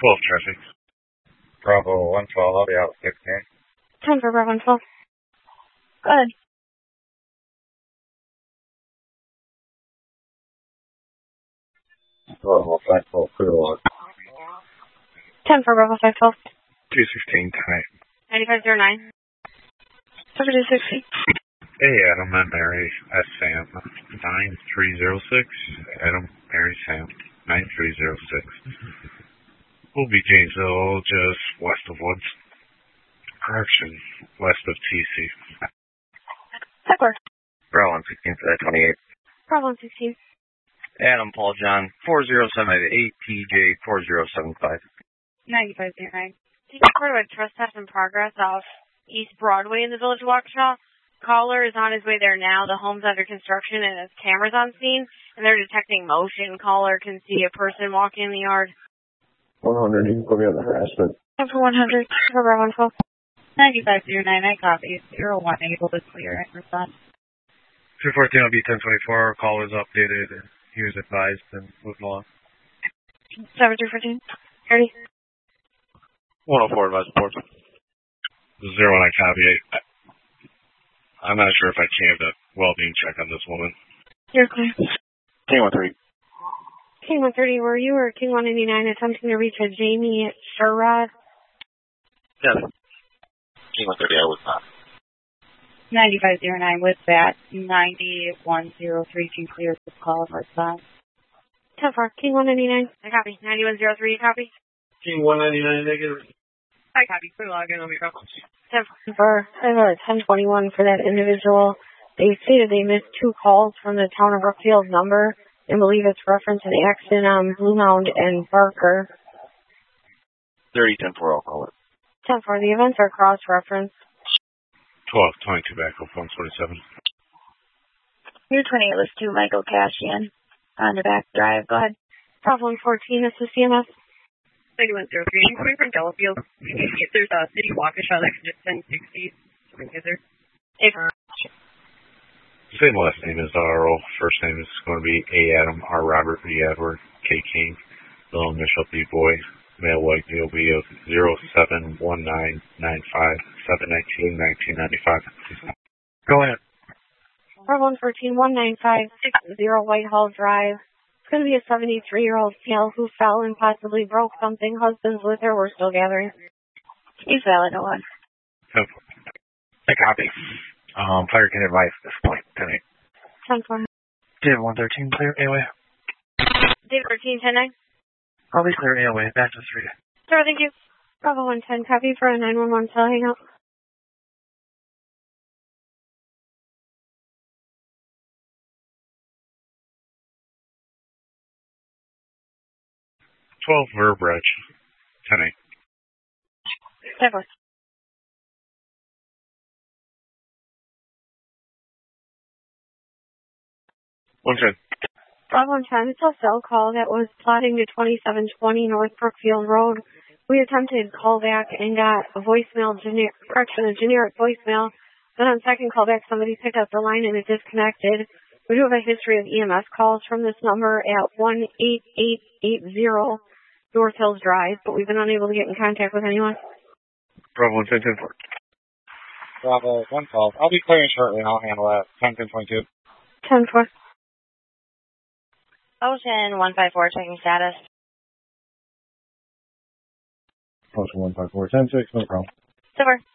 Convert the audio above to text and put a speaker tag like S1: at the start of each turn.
S1: 12 traffic.
S2: Bravo 112, I'll be out 16.
S3: 10 for Bravo 112. Go ahead.
S2: Bravo 512, clear log.
S3: 10 for Bravo 512.
S1: 216 tonight.
S3: 9509. 7260.
S1: Hey, Adam and Mary. That's Sam. 9306. Adam, Mary, Sam. 9306. We'll be Janesville, just west of Woods. Correction, west of TC.
S3: Heckler.
S2: Bravo 116 for that 28.
S3: Bravo 116.
S2: Adam Paul John 4075 APJ 4075.
S3: 9509. Take a report of a trespass in progress off East Broadway in the Village of Waukesha. Caller is on his way there now. The home's under construction and has cameras on scene, and they're detecting motion. Caller can see a person walking in the yard.
S2: 100, you can put me on the harassment.
S3: 10 for 100. For Bravo 112.
S4: 9509, I copy. 01, able to clear and respond.
S1: 214 will be 1024. Call is updated. He was advised and moved along.
S3: 7314. 30.
S1: 104 advised report. 01, I copy. I'm not sure if I can have that well-being check on this woman.
S3: You're clear.
S1: King 13.
S3: King 130, were you or King 189 attempting to reach a Jamie Sherrod?
S2: Yes. King 130, I was not.
S4: 9509 with that. 9103 can clear this call for response.
S3: 10 for King 199. I copy. 9103, you copy?
S5: King 199 negative.
S4: I copy. Clear login on the call.
S3: 10 for 1021 for that individual. They stated they missed 2 calls from the town of Brookfield number and believe it's reference an accident on Blue Mound and Barker.
S2: 30-10-4, I'll call it.
S3: 10 for the events are cross-referenced.
S1: 1222 back up 127.
S4: Your 28 was 2 Michael Cashian on the back drive. Go ahead.
S3: Bravo 114, this is CMS.
S4: 3103, inquiry from Delafield. If there's a city Waukesha that can just 1060. Is there?
S1: Same last name as Earl. First name is going to be A. Adam, R. Robert, B. Edward, K. King. Middle initial B. Boy. Male white DOB of 071995 719-1995. Go ahead.
S3: Bravo 114, 19560 Whitehall Drive. It's going to be a 73-year-old male who fell and possibly broke something. Husband's with her. We're still gathering.
S4: He's valid, no one.
S1: I copy. Fire can advise at this point tonight.
S3: 10-4.
S1: David 113, clear AOA.
S3: David 13, 10-9.
S1: I'll be clear AOA. Back to 3.
S3: Sure, thank you. Bravo 110, copy for a 911 cell. Hang up.
S1: Verbrugge. 10-8.
S3: 10-4.
S1: One ten.
S3: Bravo 110, it's a cell call that was plotting to 2720 North Brookfield Road. We attempted callback and got a voicemail, a generic voicemail. Then on second callback, somebody picked up the line and it disconnected. We do have a history of EMS calls from this number at 18880 North Hills Drive, but we've been unable to get in contact with anyone.
S1: Bravo 110, 10-4.
S2: Bravo 112. I'll be clearing shortly and I'll handle that. 10-10-22.
S3: 10-4.
S4: Ocean 154, checking status.
S2: Ocean 154, 10-6, no problem.
S3: Silver.